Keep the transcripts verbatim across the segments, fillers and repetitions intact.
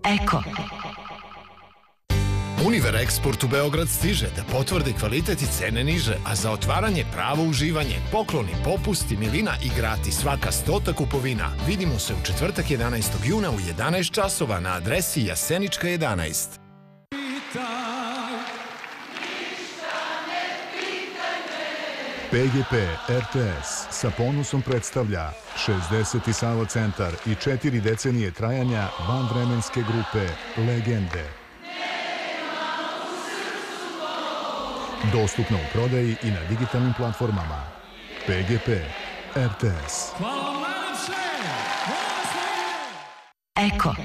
Eko. Univer Eksport u Beograd stiže da potvrdi kvalitet i cene niže, a za otvaranje pravo uživanje, pokloni, popusti, milina i gratis svaka stota kupovina. Vidimo se u četvrtak jedanaestog juna u jedanaest časova na adresi Jasenička jedanaest. P G P R T S sa ponosom predstavlja šezdeseti Sava centar i četiri decenije trajanja vanvremenske grupe Legende. Dostupno u prodaji i na digitalnim platformama. P G P R T S. Eko.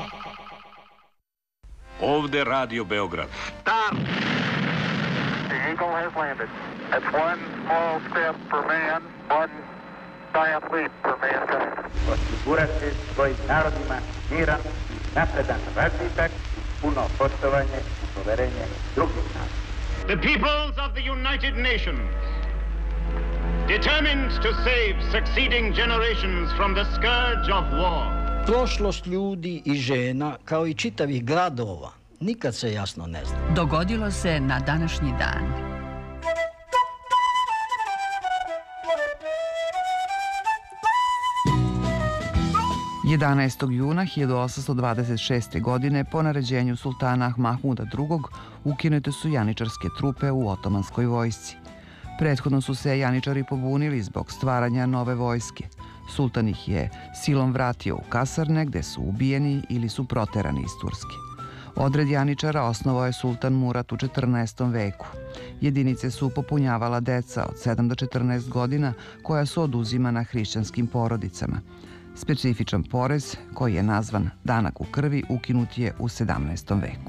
Ovde Radio Beograd. Stop! The Eagle has landed. That's one small step for man, one giant leap for mankind. Osigurati svojim narodima miran, napredan razvitak, puno poštovanje i poverenje drugih naroda. The peoples of the United Nations, determined to save succeeding generations from the scourge of war. Prošlost ljudi i žena, kao i čitavih gradova, nikad se jasno ne zna. Dogodilo se na današnji dan. jedanaestog juna hiljadu osamsto dvadeset šeste. godine po naređenju sultana Mahmuda drugog. ukinute su janičarske trupe u otomanskoj vojsci. Prethodno su se janičari pobunili zbog stvaranja nove vojske. Sultan ih je silom vratio u kasarne gde su ubijeni ili su proterani iz Turske. Odred janičara osnovao je sultan Murat u četrnaestom veku. Jedinice su popunjavala deca od sedam do četrnaest godina koja su oduzimana hrišćanskim porodicama. Specifičan porez, koji je nazvan danak u krvi, ukinut je u sedamnaestom veku.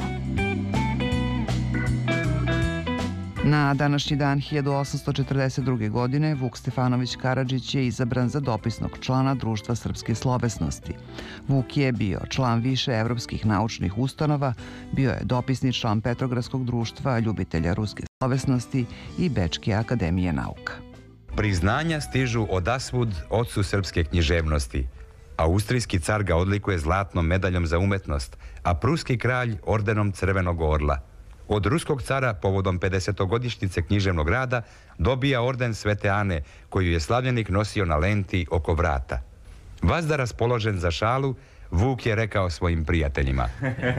Na današnji dan hiljadu osamsto četrdeset druge. godine Vuk Stefanović Karadžić je izabran za dopisnog člana Društva srpske slovesnosti. Vuk je bio član više evropskih naučnih ustanova, bio je dopisni član Petrogradskog društva ljubitelja ruske slovesnosti i Bečke akademije nauka. Priznanja stižu odasvud ocu srpske književnosti. Austrijski car ga odlikuje zlatnom medaljom za umetnost, a pruski kralj ordenom Crvenog orla. Od ruskog cara povodom pedesetogodišnjice književnog rada dobija orden Svete Ane, koju je slavljenik nosio na lenti oko vrata. Vazda raspoložen za šalu, Vuk je rekao svojim prijateljima: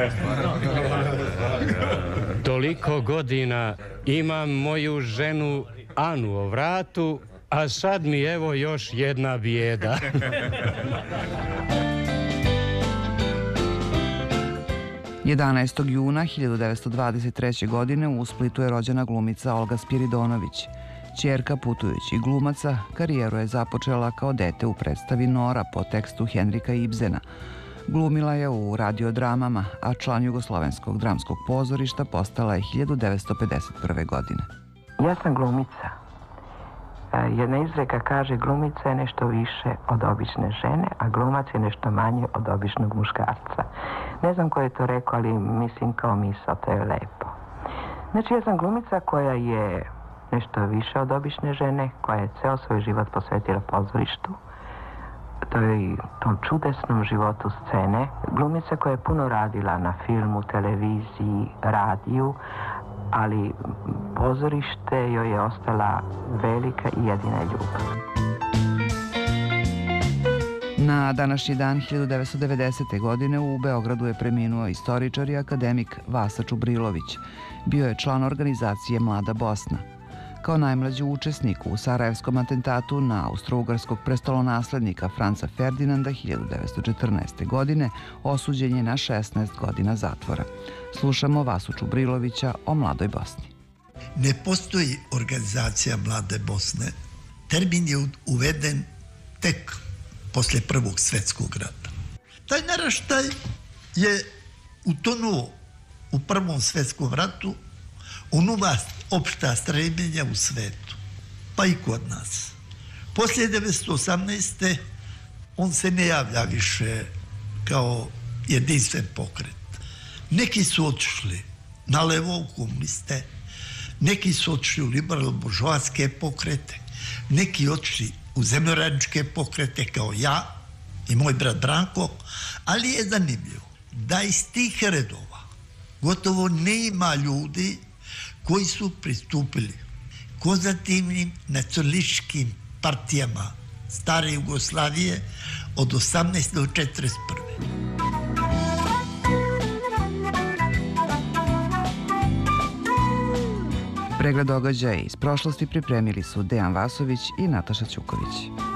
toliko godina imam moju ženu Anu o vratu, a sad mi evo još jedna bijeda. jedanaestog juna hiljadu devetsto dvadeset treće. godine u Splitu je rođena glumica Olga Spiridonović. Ćerka putujućih glumaca, karijeru je započela kao dete u predstavi Nora po tekstu Henrika Ibsena. Glumila je u radiodramama, a član Jugoslovenskog dramskog pozorišta postala je hiljadu devetsto pedeset prve. godine. Ja sam glumica. Jedna izreka kaže glumica je nešto više od obične žene, a glumac je nešto manje od običnog muškarca. Ne znam ko je to rekao, ali mislim kao misao, to je lepo. Znači, ja sam glumica koja je nešto više od obične žene, koja je ceo svoj život posvetila pozorištu, to je tom čudesnom životu scene. Glumica koja je puno radila na filmu, televiziji, radiju, ali pozorište joj je ostala velika i jedina ljubav. Na današnji dan hiljadu devetsto devedesete. godine u Beogradu je preminuo istoričar i akademik Vasa Čubrilović. Bio je član organizacije Mlada Bosna. Kao najmlađi učesnik u Sarajevskom atentatu na austro-ugarskog prestolonaslednika Franca Ferdinanda hiljadu devetsto četrnaeste. godine osuđen je na šesnaest godina zatvora. Slušamo Vasu Čubrilovića o Mladoj Bosni. Ne postoji organizacija Mlade Bosne. Termin je uveden tek posle Prvog svetskog rata. Taj naraštaj je utonuo u Prvom svetskom ratu, unuva opšta stremenja u svetu, pa i kod nas. Poslije devetsto osamnaeste. on se ne javlja više kao jedinstven pokret. Neki su otišli na levo u komuniste, neki su otišli u liberalno-buržoaske pokrete, neki otišli u zemljoradničke pokrete kao ja i moj brat Branko, ali je zanimljivo da iz tih redova gotovo ne ima ljudi koji su pristupili konzervativnim nacionalističkim partijama stare Jugoslavije od osamnaeste do četrdeset prve. Pregled događaja iz prošlosti pripremili su Dejan Vasović i Nataša Ćuković.